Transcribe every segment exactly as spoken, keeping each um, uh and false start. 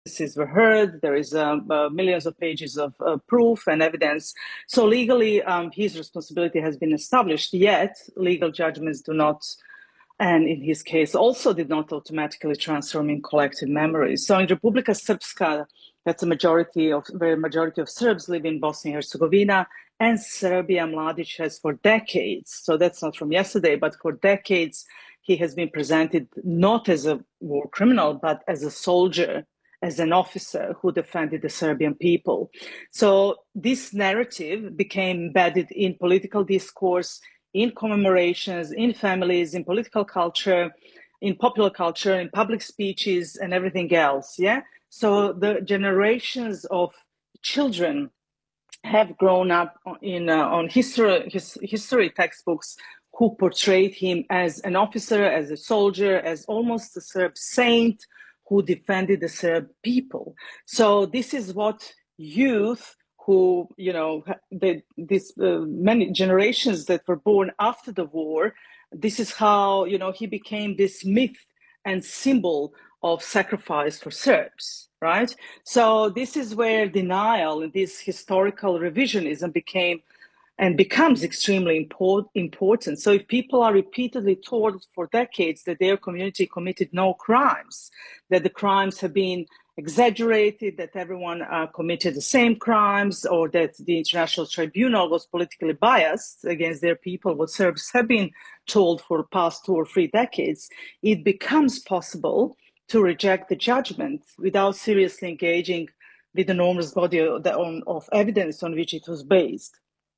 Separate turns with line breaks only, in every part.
witnesses were heard. There is um, uh, millions of pages of uh, proof and evidence. So legally, um, his responsibility has been established, yet legal judgments do not, and in his case also did not automatically transform in collective memory. So in Republika Srpska, that's a majority of, where majority of Serbs live in Bosnia and Herzegovina, and Serbia, Mladic has for decades, so that's not from yesterday, but for decades, he has been presented not as a war criminal, but as a soldier, as an officer who defended the Serbian people. So this narrative became embedded in political discourse, in commemorations, in families, in political culture, in popular culture, in public speeches, and everything else. Yeah. So the generations of children have grown up in uh, on history his, history textbooks who portrayed him as an officer, as a soldier, as almost a Serb saint who defended the Serb people. So this is what youth who, you know, the, this uh, many generations that were born after the war, this is how, you know, he became this myth and symbol of sacrifice for Serbs, right? So this is where denial and this historical revisionism became and becomes extremely import, important. So if people are repeatedly told for decades that their community committed no crimes, that the crimes have been exaggerated, that everyone uh, committed the same crimes, or that the International Tribunal was politically biased against their people, what Serbs have been told for the past two or three decades, it becomes possible to reject the judgment without seriously engaging with the enormous body of, of evidence on which it was based.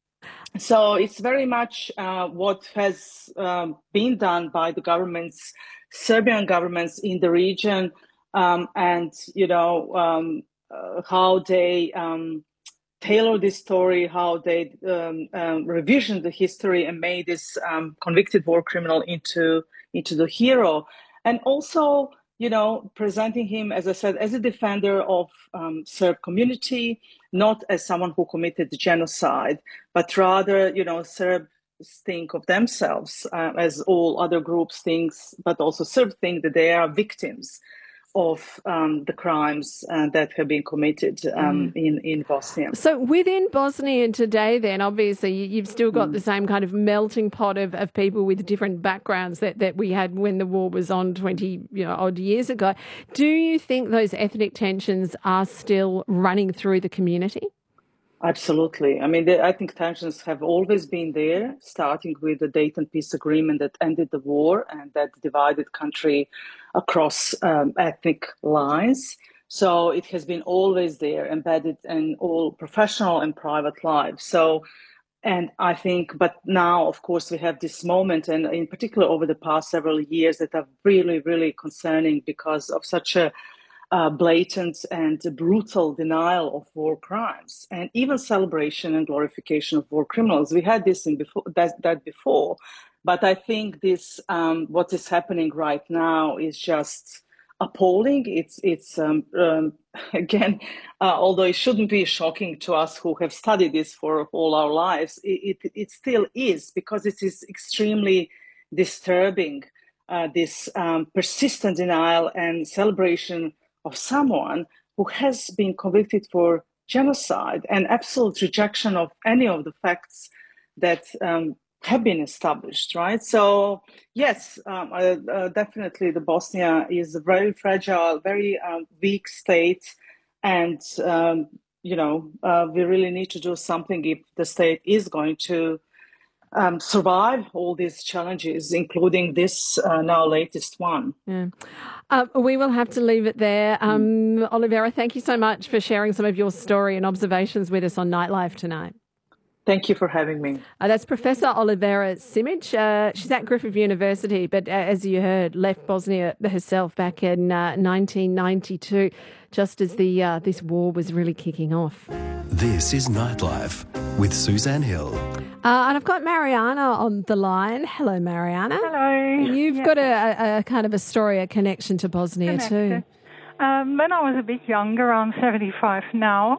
So it's very much uh, what has um, been done by the governments, Serbian governments in the region, um, and you know um, uh, how they um, tailor this story, how they um, um, revisioned the history and made this um, convicted war criminal into into the hero, and also you know presenting him, as I said, as a defender of um, Serb community, not as someone who committed the genocide, but rather, you know, Serbs think of themselves uh, as all other groups think, but also Serbs think that they are victims of um, the crimes uh, that have been committed um, mm. in, in Bosnia.
So within Bosnia today then, obviously you've still got mm. the same kind of melting pot of, of people with different backgrounds that, that we had when the war was on twenty you know, odd years ago. Do you think those ethnic tensions are still running through the community?
Absolutely. I mean, the, I think tensions have always been there, starting with the Dayton Peace Agreement that ended the war and that divided country across um, ethnic lines. So it has been always there, embedded in all professional and private lives. So, and I think, but now, of course, we have this moment, and in particular over the past several years, that are really, really concerning because of such a Uh, blatant and brutal denial of war crimes, and even celebration and glorification of war criminals. We had this in before that, that before, but I think this um, what is happening right now is just appalling. It's it's um, um, again, uh, although it shouldn't be shocking to us who have studied this for all our lives, it it, it still is, because it is extremely disturbing. Uh, this um, persistent denial and celebration of someone who has been convicted for genocide and absolute rejection of any of the facts that um, have been established, right? So, yes, um, uh, uh, definitely the Bosnia is a very fragile, very um, weak state. And, um, you know, uh, we really need to do something if the state is going to Um, survive all these challenges, including this uh, now latest one.
Yeah. Uh, we will have to leave it there. Um, mm. Olivera, thank you so much for sharing some of your story and observations with us on Nightlife tonight.
Thank you for having me.
Uh, that's Professor Olivera Simic. Uh, she's at Griffith University, but uh, as you heard, left Bosnia herself back in uh, nineteen ninety-two, just as the uh, this war was really kicking off.
This is Nightlife with Suzanne Hill.
Uh, and I've got Mariana on the line. Hello, Mariana.
Hello.
You've yeah. got a, a kind of a story, a connection to Bosnia
Connection.
too.
Um, when I was a bit younger, I'm seventy-five now,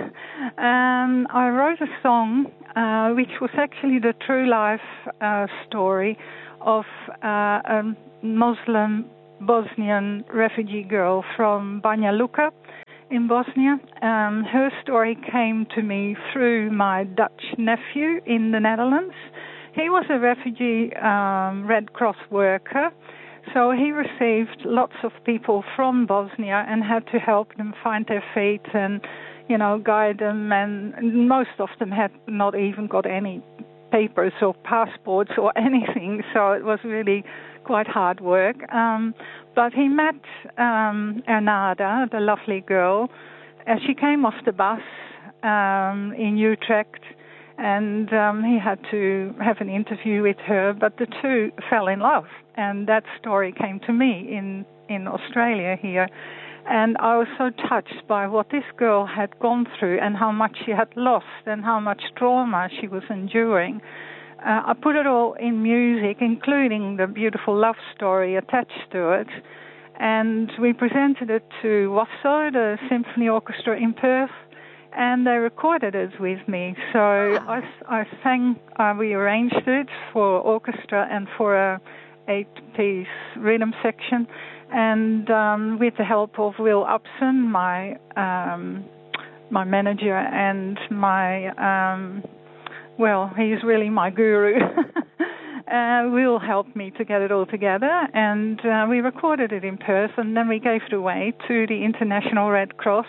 um, I wrote a song uh, which was actually the true life uh, story of uh, a Muslim Bosnian refugee girl from Banja Luka in Bosnia. Um, her story came to me through my Dutch nephew in the Netherlands. He was a refugee um, Red Cross worker, so he received lots of people from Bosnia and had to help them find their fate and, you know, guide them. And most of them had not even got any papers or passports or anything, so it was really quite hard work. Um, but he met um, Ernada, the lovely girl, as she came off the bus um, in Utrecht, and um, he had to have an interview with her, but the two fell in love, and that story came to me in, in Australia here. And I was so touched by what this girl had gone through and how much she had lost and how much trauma she was enduring. Uh, I put it all in music, including the beautiful love story attached to it. And we presented it to WASO, the Symphony Orchestra in Perth, and they recorded it with me. So I, I sang, uh, we arranged it for orchestra and for a eight-piece rhythm section. And um, with the help of Will Upson, my um, my manager, and my, um, well, he's really my guru. uh, Will helped me to get it all together, and uh, we recorded it in Perth, and then we gave it away to the International Red Cross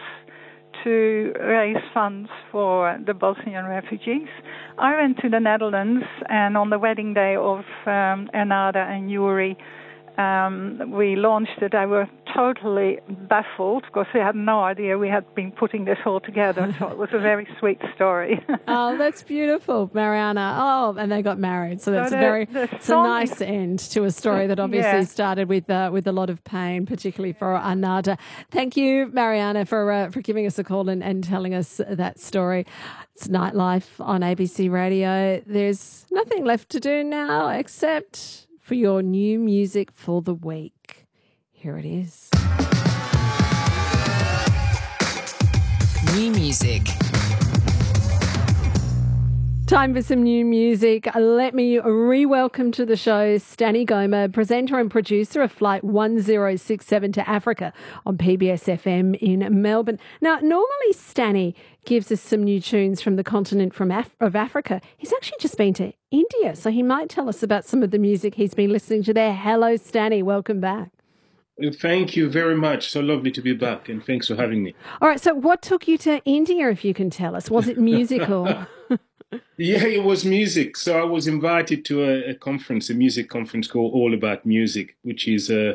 to raise funds for the Bosnian refugees. I went to the Netherlands, and on the wedding day of um, Ernada and Yuri, Um, we launched it. They were totally baffled because they had no idea we had been putting this all together. So it was a very sweet story.
Oh, that's beautiful, Mariana. Oh, and they got married. So that's
so
a very
the
it's a nice end to a story that obviously
yeah.
started with uh, with a lot of pain, particularly for Ernada. Thank you, Mariana, for uh, for giving us a call and, and telling us that story. It's Nightlife on A B C Radio. There's nothing left to do now except for your new music for the week. Here it is.
New music.
Time for some new music. Let me re-welcome to the show Stanny Goma, presenter and producer of Flight one zero six seven to Africa on P B S F M in Melbourne. Now, normally Stanny gives us some new tunes from the continent from Af- of Africa. He's actually just been to India, so he might tell us about some of the music he's been listening to there. Hello, Stanny. Welcome back.
Thank you very much. So lovely to be back, and thanks for having me.
All right, so what took you to India, if you can tell us? Was it musical?
Yeah, it was music. So I was invited to a, a conference, a music conference called All About Music, which is a,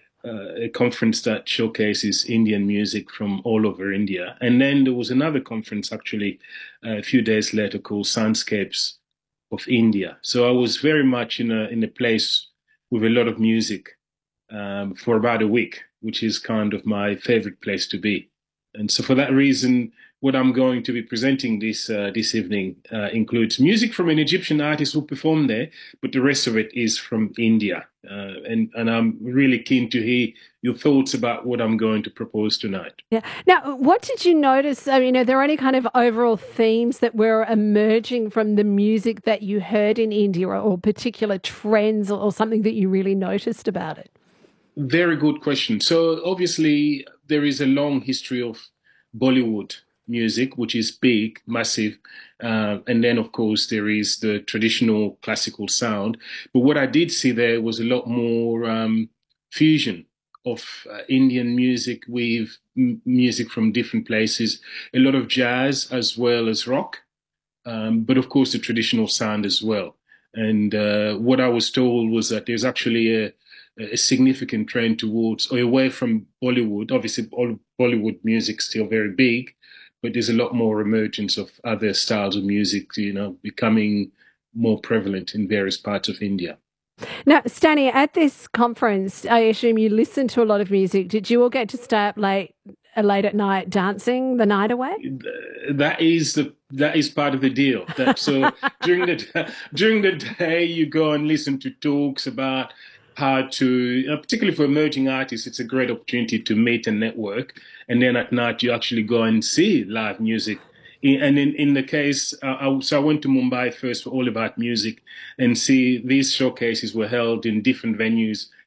a conference that showcases Indian music from all over India. And then there was another conference actually a few days later called Soundscapes of India. So I was very much in a in a place with a lot of music um, for about a week, which is kind of my favorite place to be. And so for that reason, what I'm going to be presenting this uh, this evening uh, includes music from an Egyptian artist who performed there, but the rest of it is from India. Uh, and, and I'm really keen to hear your thoughts about what I'm going to propose tonight.
Yeah. Now, what did you notice? I mean, are there any kind of overall themes that were emerging from the music that you heard in India, or, or particular trends, or, or something that you really noticed about it?
Very good question. So obviously there is a long history of Bollywood music, which is big, massive. Uh, and then, of course, there is the traditional classical sound. But what I did see there was a lot more um, fusion of uh, Indian music with m- music from different places, a lot of jazz as well as rock, um, but of course the traditional sound as well. And uh, what I was told was that there's actually a, a significant trend towards or away from Bollywood. Obviously, all Bollywood music's still very big, but there's a lot more emergence of other styles of music, you know, becoming more prevalent in various parts of India.
Now, Stanny, at this conference, I assume you listened to a lot of music. Did you all get to stay up late, uh, late at night dancing the night away?
That is the that is part of the deal. That, so during the during the day, you go and listen to talks about how to, uh, particularly for emerging artists, it's a great opportunity to meet and network. And then at night, you actually go and see live music. In, and in, in the case, uh, I, so I went to Mumbai first for All About Music, and see these showcases were held in different venues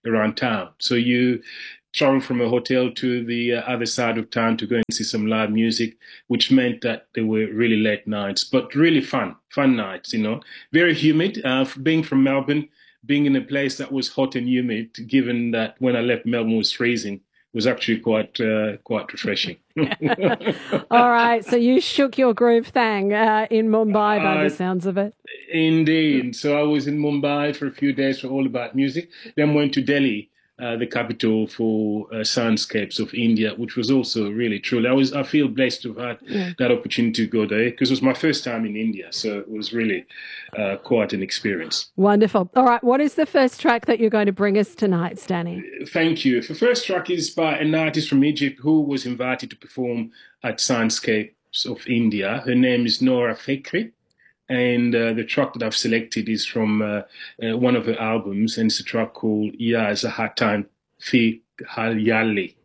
around town. So you travel from a hotel to the uh, other side of town to go and see some live music, which meant that they were really late nights, but really fun, fun nights, you know. Very humid. Uh, being from Melbourne, being in a place that was hot and humid, given that when I left Melbourne it was freezing, was actually quite uh, quite refreshing.
All right, so you shook your groove thang uh, in Mumbai by
Uh,
the sounds of it.
Indeed. So I was in Mumbai for a few days for All About Music, then went to Delhi, uh, the capital for uh, Soundscapes of India, which was also really truly. I was I feel blessed to have had
Yeah.
that opportunity to go there because it was my first time in India, so it was really uh, quite an experience.
Wonderful. All right, what is the first track that you're going to bring us tonight, Stanny?
Thank you. The first track is by an artist from Egypt who was invited to perform at Soundscapes of India. Her name is Nora Fakri. And uh, the track that I've selected is from uh, uh, one of her albums, and it's a track called Ya Zahatan Fi Halyali.